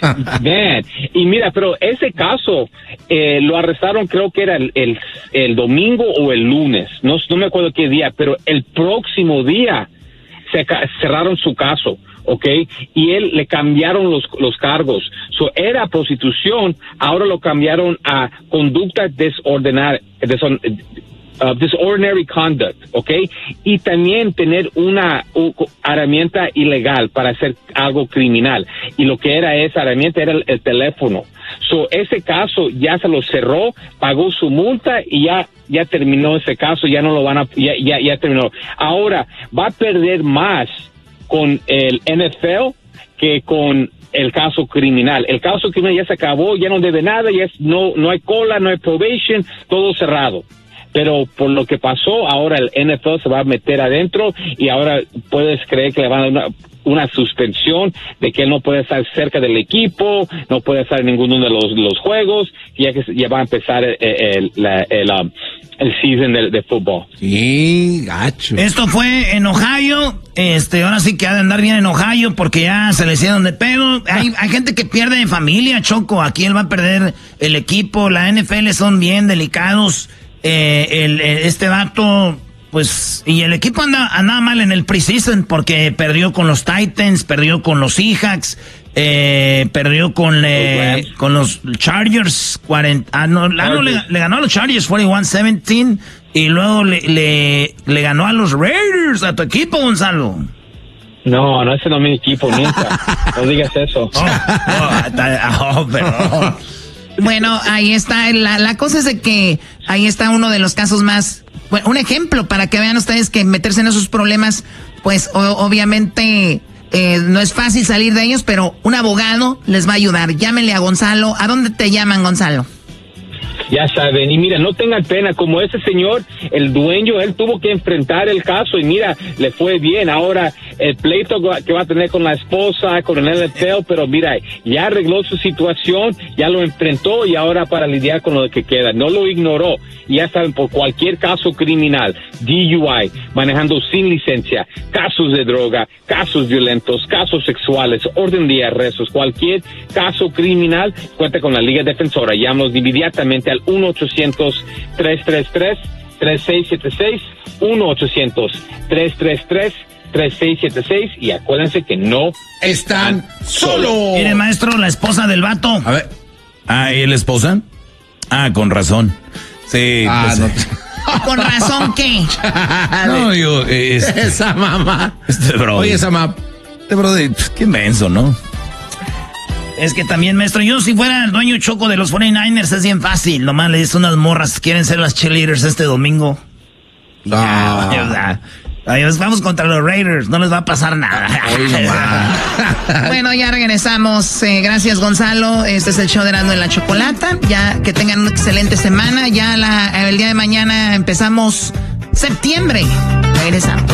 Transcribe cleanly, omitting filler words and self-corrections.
Man. Y mira, pero ese caso lo arrestaron, creo que era el domingo o el lunes, no me acuerdo qué día, pero el próximo día cerraron su caso, ¿ok? Y él le cambiaron los cargos. Era prostitución, ahora lo cambiaron a conducta disorderly conduct, ¿ok? Y también tener una herramienta ilegal para hacer algo criminal. Y lo que era esa herramienta era el teléfono. Ese caso ya se lo cerró, pagó su multa y ya terminó ese caso, ya no lo van a, ya terminó. Ahora, va a perder más con el NFL que con el caso criminal. El caso criminal ya se acabó, ya no debe nada, no hay cola, no hay probation, todo cerrado. Pero por lo que pasó, ahora el NFL se va a meter adentro y ahora puedes creer que le van a dar una suspensión de que él no puede estar cerca del equipo, no puede estar en ninguno de los juegos, ya va a empezar el season de fútbol. Sí, gacho. Esto fue en Ohio, ahora sí que ha de andar bien en Ohio porque ya se le hicieron de pedo. Hay gente que pierde de familia, Choco, aquí él va a perder el equipo, la NFL son bien delicados. Este vato, pues, y el equipo andaba mal en el preseason porque perdió con los Titans, perdió con los Seahawks, perdió con los Chargers, le ganó a los Chargers 41-17 y luego le ganó a los Raiders, a tu equipo, Gonzalo. No, ese no es mi equipo, nunca. No digas eso. Perdón. Bueno, ahí está. La cosa es de que ahí está uno de los casos más, bueno, un ejemplo para que vean ustedes que meterse en esos problemas, pues obviamente no es fácil salir de ellos, pero un abogado les va a ayudar. Llámenle a Gonzalo. ¿A dónde te llaman, Gonzalo? Ya saben, y mira, no tengan pena, como ese señor, el dueño, él tuvo que enfrentar el caso y mira, le fue bien. Ahora, el pleito que va a tener con la esposa, con el NFL, pero mira, ya arregló su situación, ya lo enfrentó y ahora para lidiar con lo que queda, no lo ignoró. Ya saben, por cualquier caso criminal, DUI, manejando sin licencia, casos de droga, casos violentos, casos sexuales, orden de arrestos, cualquier caso criminal, cuenta con la Liga Defensora. Llámanos inmediatamente al 1-800-333-3676, 1-800-333-3676 y acuérdense que no están solos. Mire, maestro, la esposa del vato. A ver. ¿Y la esposa? Con razón. Sí. Pues, no. ¿Con razón qué? No, yo... esa mamá. Bro. Oye, esa mamá. Brody, qué menso, ¿no? Es que también, maestro, yo si fuera el dueño Choco de los 49ers es bien fácil. Nomás le dice unas morras, quieren ser las cheerleaders este domingo. No. Vamos contra los Raiders, no les va a pasar nada. Bueno, ya regresamos. Gracias, Gonzalo. Este es el show de Erasmo y la Chocolata. Ya que tengan una excelente semana. Ya el día de mañana empezamos septiembre. Regresamos.